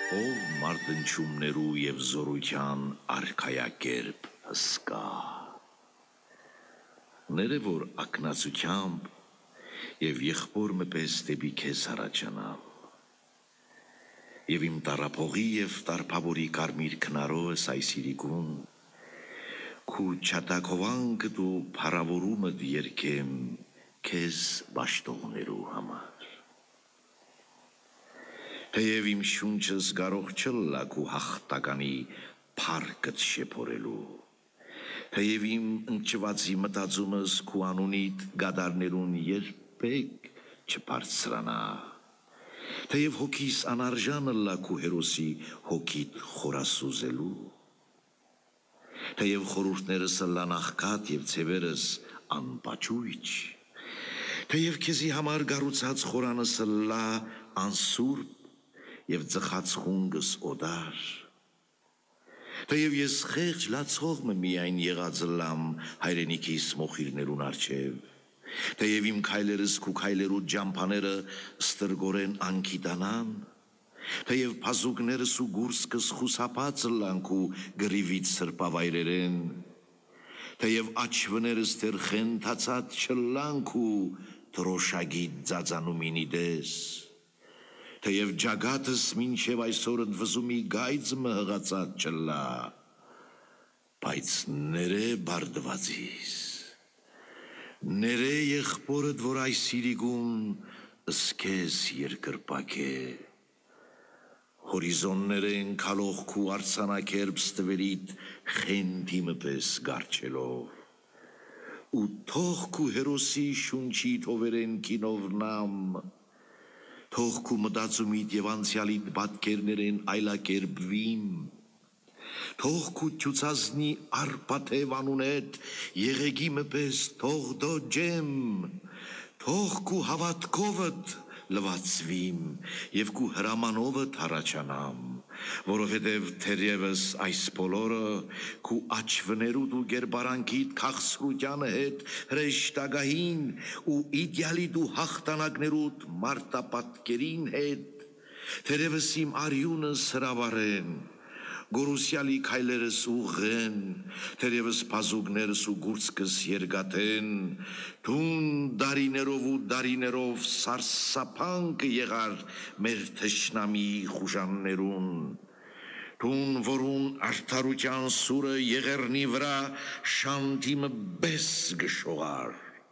Ով մարդնչումներու և զորության արքայակերպ հսկա, ները որ ակնացությամբ և եղբոր մպես դեպի քեզ հառաջանամ, և իմ տարափողի և տարփավորի կարմիր քնարոս այս իրիկուն, քու չատակովանքդ ու փարավորումդ երկեմ քեզ բաշտողներու համար։ Թեև իմ շունչս կարող չլլա քու հաղթականի փառքդ շեփորելու, թեև իմ ընկճվածի մտածումս քու անունիդ գադարներուն երբեք չբարձրանա, թեև հոգիս անարժան լա քու հերոսի հոգիդ խորասուզելու, թեև խորհուրդներս լան աղքատ և ձևերս անպաճույճ, թեև քեզի համար գառուցած խորանս լա անսուրբ և ձխած խունգս օդար, թեև ես խեղճ լացողմը միայն եղած լամ հայրենիքիս մոխիրներուն առջև, թեև իմ քայլերս քու քայլերու ջամփաները ստրգորեն անգիտանան, թեև փազուկներս ու գուրսկս խուսափած լան քու գրիվից սրբավայրերեն, թեև աչվներս դեռ խենթացած չլան քու դրոշագիտ ձածանումինի դես, թեև ջագատս մինչև այսօր ընդվզումի գայձմը հղացած չլա, բայց ներե բարդվածիս, ներե եղբորդ, որ այս իրիկուն ըսքեզ երկրպագ է, հորիզոններեն քալող քու արցանակերպ ստվերիդ խենթիմը պես գարջելով, ու թող քու հերոսի շունչիդ հովերեն կինովնամ, թող քու մտածումիդ և անցյալիդ պատկերներեն այլակերպվիմ, թող քու չուծազնի արպաթև անունետ եղեգիմը պես թող դոջեմ, թող քու հավատքովդ լվացվիմ և քու հրամանովդ հառաջանամ, որովհետև թերևս այս բոլորը քու աչվներուդ ու գերբարանքիդ քաղցրությանը հետ հրեշտակահին ու իդյալիդ ու հաղթանակներուդ մարտապատկերին հետ, թերևս իմ արյունս հրավարեն, գորուսյալի քայլերս ուղղեն, թերևս փազուկներս ու գուրծքս երգաթեն, թուն դարիներով ու դարիներով սարսափանք եղար մեր թշնամիի խուժաններուն, թուն որուն արդարության սուրը եղեռնի վրա շանթիմը բես գշողար,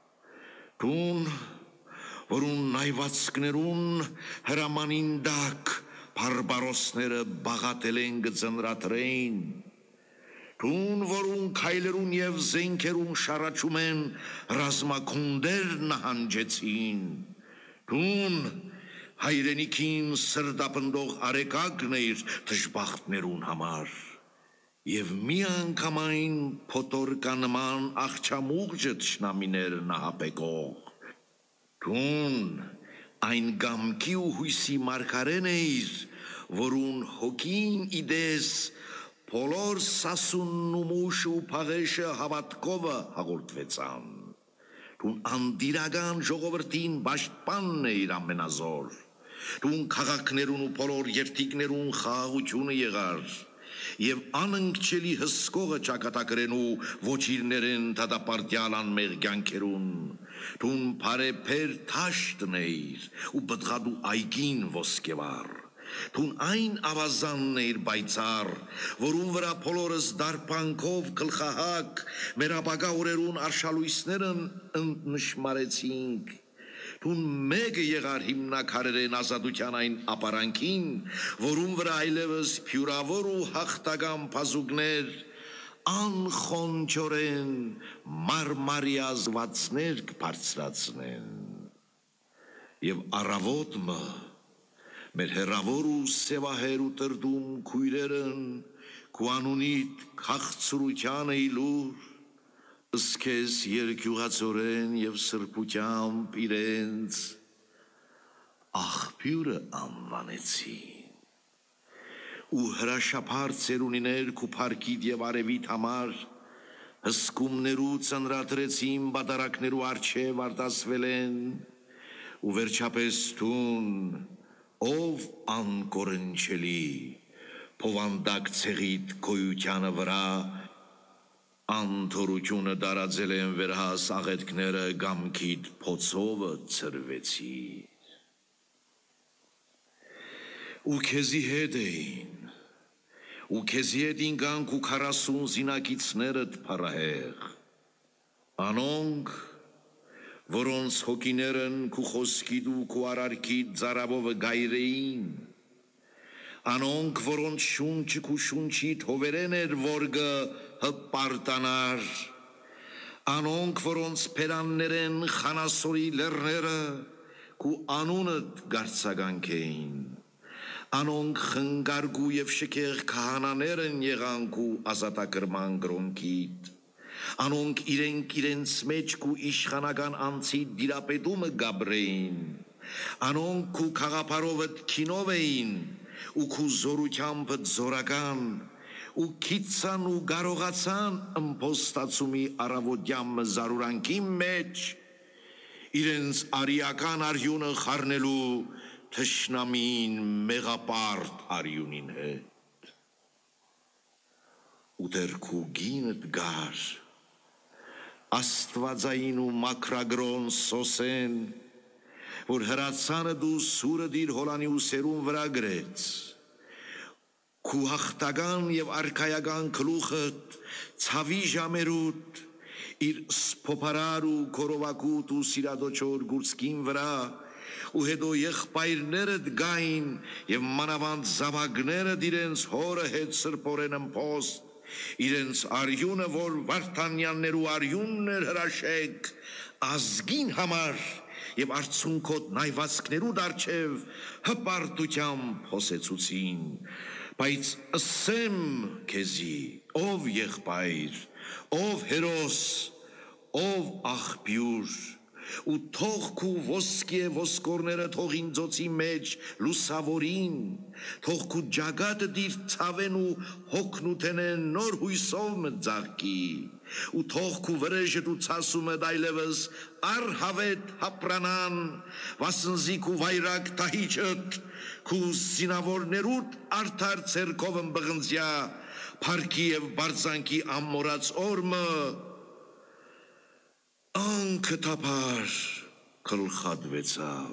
թուն որուն նայվածքներուն հրամանին դակ բարբարոսները բաղատելեն գծնրաթրեին, թուն որուն քայլերուն և զենքերուն շարաչումեն ռազմակունդեր նահանջեցին, թուն հայրենիքին սրտապնդող արեկակն էր դժբախտներուն համար, և մի անգամայն փոթորկանման աղջամուղջը թշնամիներ նահապեկող, թուն այն գամքի ու հույսի մարգարեն էիր, որուն հոգին իդես բոլոր սասունն ու մուշ ու փաղեշը հավատքովը հաղորդվեցան, թուն անդիրական ժողովրդին պաշտպանն էիր ամենազոր, թուն քաղաքներուն ու բոլոր երդիկներուն խաղաղությունը եղար, և անընկճելի հսկողը ճակատագրեն ու ոչիրներեն դատապարտյալ անմեղ կյանքերուն, թուն բարեփեր թաշտն էիր ու բդղատու այգին ոսկեվար, թուն այն ավազանն էիր պայծառ, որուն վրա բոլորս դարբանքով գլխահակ մեր ապագա օրերուն արշալույսներն նշմարեցինք, թուն մեկը եղար հիմնակարերեն ազատության այն ապարանքին, որուն վրա այլևս փյուրավոր ու հաղթական փազուկներ անխոնչորեն մարմարիազվածներ կբարձրացնեն, և առավոտմը մեր հեռավոր ու սևահեր ու տրդում քույրերն քու անունիդ քաղցրությանը իլուր, ըսքեզ երկյուղածորեն և սրբությամբ իրենց աղբյուրը անվանեցին, ու հրաշափար ծերունիներ քու փառքիդ և արևիդ համար հսկումներու ծնրադրեցին բադարակներու առջև արտասվել են, ու վերջապես թուն ով անկորնչելի փովանդակ ցեղիդ գոյությանը վրա անթորությունը դարաձել են վերհաս աղետքները գամքիդ փոցովը ծրվեցի ու քեզի հետ էին ու քեզի հետ ինքանք ու 40 զինակիցներդ փարահեղ անոնք որոնց հոգիներն քու խոսքիդ ու քու արարքիդ ծարավովը գայրեին անոնք որոնց շունչը քու շունչիդ հովերեն էր որգը հպարտանար անոնք որոնց փերաններեն խանասորի լեռները քու անունդ գարցագանք էին անոնք խնգարգու եւ շքեղ քահանաներն եղանք ու ազատագրման գրոնքիդ անոնք իրենց մեջ քու իշխանական անցի դիրապետումը գաբրեին անոնք քու խաղապարովդ քինով էին ու քու զորությամբ զորական ու քիցան ու կարողացան ըմփոստացումի արավոդյամ զարուրանքի մեջ իրենց արիական արյունը խառնելու թշնամին մեղապարտ արյունին հետ ու դեր քու գինդ գար աստվածային ու մակրագրոն սոսեն որ հրացանը դու սուրը դիր հոլանի ու սերուն վրա գրեց քու հաղթական եւ արքայական գլուխդ ցավի ժամերուտ իր սփոփարար ու կորովակուտ ու սիրադոչոր գուրցքին վրա ու հետո եղբայրներդ գային եւ մանավանդ զավակները իրենց հորը հետ սրբորեն ըմփոստ իրենց արյունը որ վարդանյաններու արյունն էր հրաշեք ազգին համար եւ արցունքոտ նայվածքներու դարչեւ հպարտությամբ հոսեցուցին բայց ըսեմ քեզի ով եղբայր ով հերոս ով աղբյուր ու թող քու ոսկե ոսկորները թող ինձոցի մեջ լուսավորին թող քու ջագատը դիր ցավեն ու հոգնութենեն նոր հույսով մձաղկի ու թող քու վրեժդ ու ցասումը դայլևս արհավետ հապրանան վասնզի քու վայրակ տահիճդ քու զինավորներուդ արդար ցերկով ըմբղնձյա փարքի եւ բարձանքի ամորած օրմը անքթափար կլխադվեցավ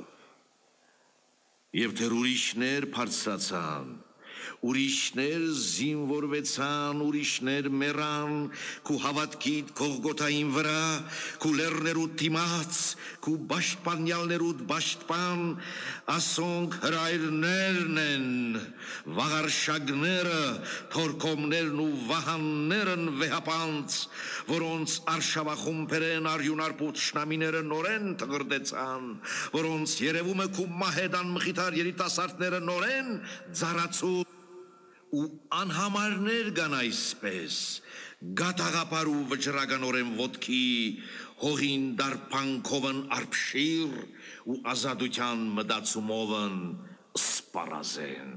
եւ դեր ուրիշներ բարձրացան ուրիշներ զինվորվեցան ուրիշներ մեռան քու հավատքիդ Գողգոթային վրա քու լեռներուդ դիմաց քու պաշտպանյալներուդ պաշտպան ասոնք հրայրներն են վաղարշակները թորքոմներն ու վահաններն վեհապանց որոնց արշավախումբերեն արյունարբուտ շնամիները նորեն թղրդեցան որոնց երևում է քու մահեդան մխիթար երիտասարդները նորեն ձարացու ու անհամարներ կան այսպես գատաղապար ու վճռականորեն ոտքի հողին դարփանքովն արփշիր ու ազատության մտածումովն սպարազեն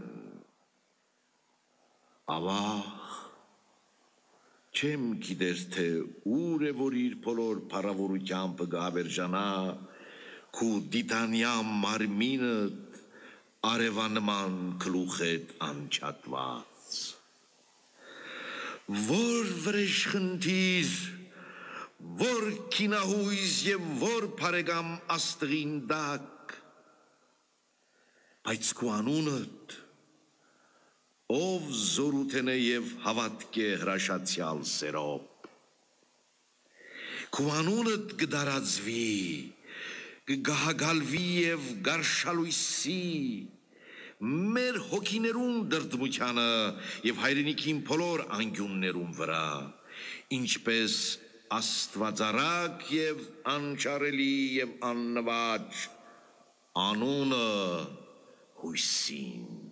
ավաղ չեմ գիտեր թե ուր է որ իր բոլոր փառավորությամբ գավերջանա քու դիտանյամ մարմինդ արևանման գլուխեդ անչատված որ վրեժխնդիր որ կինահույզ եւ որ բարեկամ աստղին դակ բայց քու անունդ ով զորութեն է եւ հավատք է հրաշացյալ սերոբ քու անունդ կդարածվի կգահագալվի եւ գարշալույսի մեր հոգիներուն դրդմությանը եւ հայրենիքին բոլոր անկյուններուն վրա ինչպես աստվածարակ եւ անչարելի եւ աննվաճ անունը հույսին